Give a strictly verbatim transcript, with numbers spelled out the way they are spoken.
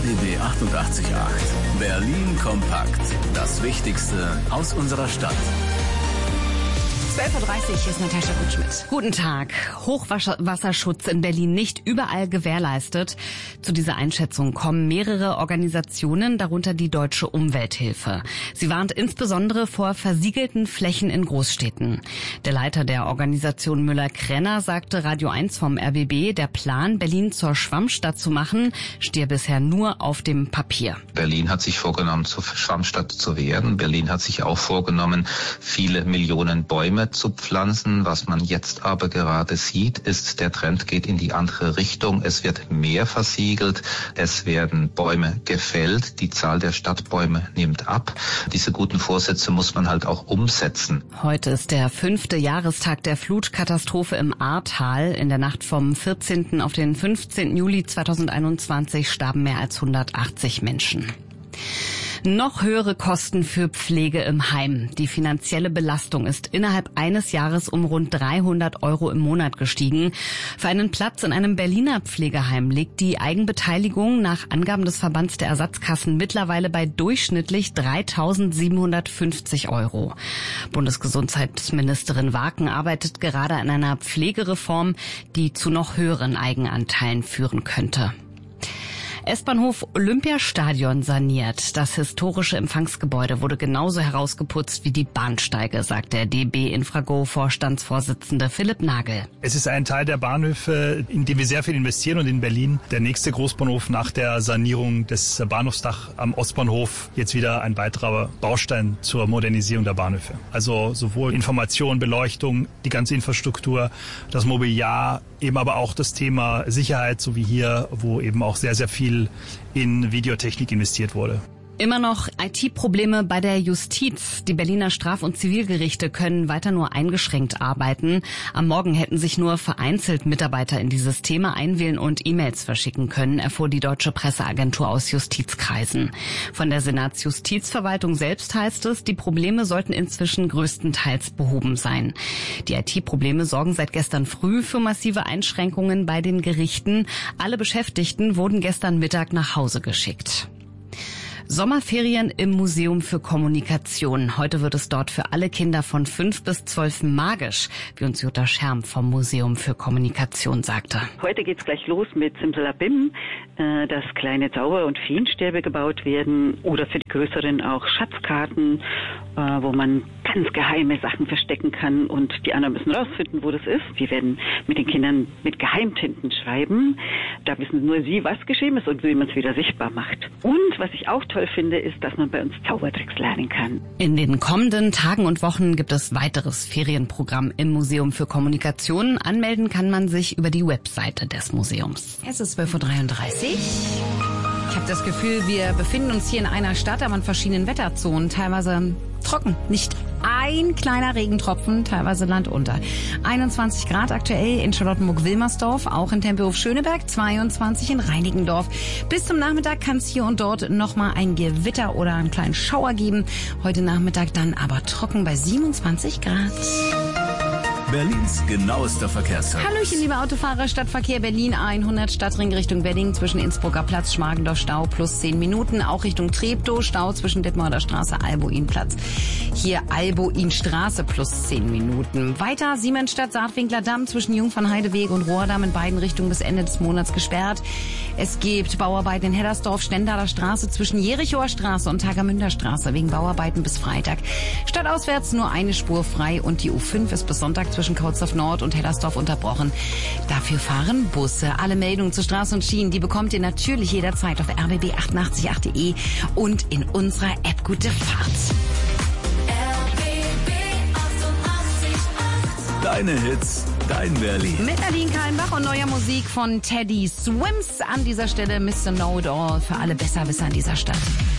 B B achtundachtzig Komma acht. Berlin kompakt. Das Wichtigste aus unserer Stadt. zwölf Uhr dreißig ist Natascha Gutschmidt. Guten Tag. Hochwasserschutz in Berlin nicht überall gewährleistet. Zu dieser Einschätzung kommen mehrere Organisationen, darunter die Deutsche Umwelthilfe. Sie warnt insbesondere vor versiegelten Flächen in Großstädten. Der Leiter der Organisation Müller-Krenner sagte Radio eins vom R B B, der Plan, Berlin zur Schwammstadt zu machen, stehe bisher nur auf dem Papier. Berlin hat sich vorgenommen, zur Schwammstadt zu werden. Berlin hat sich auch vorgenommen, viele Millionen Bäume zu pflanzen. Was man jetzt aber gerade sieht, ist, der Trend geht in die andere Richtung. Es wird mehr versiegelt, es werden Bäume gefällt, die Zahl der Stadtbäume nimmt ab. Diese guten Vorsätze muss man halt auch umsetzen. Heute ist der fünfte Jahrestag der Flutkatastrophe im Ahrtal. In der Nacht vom vierzehnten auf den fünfzehnten Juli zweitausendeinundzwanzig starben mehr als hundertachtzig Menschen. Noch höhere Kosten für Pflege im Heim. Die finanzielle Belastung ist innerhalb eines Jahres um rund dreihundert Euro im Monat gestiegen. Für einen Platz in einem Berliner Pflegeheim liegt die Eigenbeteiligung nach Angaben des Verbands der Ersatzkassen mittlerweile bei durchschnittlich dreitausendsiebenhundertfünfzig Euro. Bundesgesundheitsministerin Waken arbeitet gerade an einer Pflegereform, die zu noch höheren Eigenanteilen führen könnte. S-Bahnhof Olympiastadion saniert. Das historische Empfangsgebäude wurde genauso herausgeputzt wie die Bahnsteige, sagt der D B Infrago-Vorstandsvorsitzende Philipp Nagel. Es ist ein Teil der Bahnhöfe, in den wir sehr viel investieren, und in Berlin der nächste Großbahnhof nach der Sanierung des Bahnhofsdach am Ostbahnhof jetzt wieder ein weiterer Baustein zur Modernisierung der Bahnhöfe. Also sowohl Information, Beleuchtung, die ganze Infrastruktur, das Mobiliar, eben aber auch das Thema Sicherheit, so wie hier, wo eben auch sehr, sehr viel in Videotechnik investiert wurde. Immer noch I T-Probleme bei der Justiz. Die Berliner Straf- und Zivilgerichte können weiter nur eingeschränkt arbeiten. Am Morgen hätten sich nur vereinzelt Mitarbeiter in die Systeme einwählen und E-Mails verschicken können, erfuhr die deutsche Presseagentur aus Justizkreisen. Von der Senatsjustizverwaltung selbst heißt es, die Probleme sollten inzwischen größtenteils behoben sein. Die I T-Probleme sorgen seit gestern früh für massive Einschränkungen bei den Gerichten. Alle Beschäftigten wurden gestern Mittag nach Hause geschickt. Sommerferien im Museum für Kommunikation. Heute wird es dort für alle Kinder von fünf bis zwölf magisch, wie uns Jutta Scherm vom Museum für Kommunikation sagte. Heute geht's gleich los mit Simsalabim, äh, dass kleine Zauber- und Feenstäbe gebaut werden oder für die Größeren auch Schatzkarten, äh, wo man ganz geheime Sachen verstecken kann und die anderen müssen rausfinden, wo das ist. Wir werden mit den Kindern mit Geheimtinten schreiben. Da wissen nur sie, was geschrieben ist und wie man es wieder sichtbar macht. Und was ich auch toll finde, ist, dass man bei uns Zaubertricks lernen kann. In den kommenden Tagen und Wochen gibt es weiteres Ferienprogramm im Museum für Kommunikation. Anmelden kann man sich über die Webseite des Museums. Es ist zwölf Uhr dreiunddreißig. Ich habe das Gefühl, wir befinden uns hier in einer Stadt, aber in verschiedenen Wetterzonen, teilweise trocken. Nicht ein kleiner Regentropfen, teilweise landunter. einundzwanzig Grad aktuell in Charlottenburg-Wilmersdorf, auch in Tempelhof-Schöneberg, zweiundzwanzig in Reinickendorf. Bis zum Nachmittag kann es hier und dort nochmal ein Gewitter oder einen kleinen Schauer geben. Heute Nachmittag dann aber trocken bei siebenundzwanzig Grad. Berlins genauester Verkehrsservice. Hallöchen, liebe Autofahrer, Stadtverkehr Berlin hundert, Stadtring Richtung Wedding, zwischen Innsbrucker Platz, Schmargendorf Stau plus zehn Minuten, auch Richtung Treptow, Stau zwischen Detmolder Straße, Alboinplatz. Hier Alboinstraße plus zehn Minuten. Weiter Siemensstadt, Saatwinkler Damm zwischen Jungfernheideweg und Rohrdamm in beiden Richtungen bis Ende des Monats gesperrt. Es gibt Bauarbeiten in Heddersdorf, Stendaler Straße zwischen Jerichoer Straße und Tagermünder Straße wegen Bauarbeiten bis Freitag. Stadtauswärts nur eine Spur frei und die U fünf ist bis Sonntag zwischen Kautsdorf Nord und Hellersdorf unterbrochen. Dafür fahren Busse. Alle Meldungen zu Straßen und Schienen, die bekommt ihr natürlich jederzeit auf r b b achtundachtzig Komma acht punkt de und in unserer App Gute Fahrt. R B B achtundachtzig Komma acht. Deine Hits, dein Berlin. Mit Nadine Kallenbach und neuer Musik von Teddy Swims. An dieser Stelle Mister Know It All für alle Besserwisser in dieser Stadt.